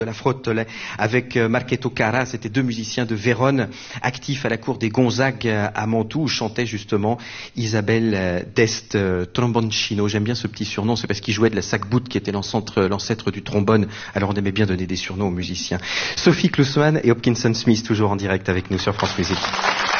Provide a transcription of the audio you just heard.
de la Frottole avec Marchetto Cara, c'était deux musiciens de Vérone, actifs à la cour des Gonzague à Mantoue, où chantait justement Isabelle d'Este Tromboncino. J'aime bien ce petit surnom, c'est parce qu'il jouait de la sac-boute qui était l'ancêtre du trombone, alors on aimait bien donner des surnoms aux musiciens. Sophie Klusman et Hopkinson Smith, toujours en direct avec nous sur France Musique.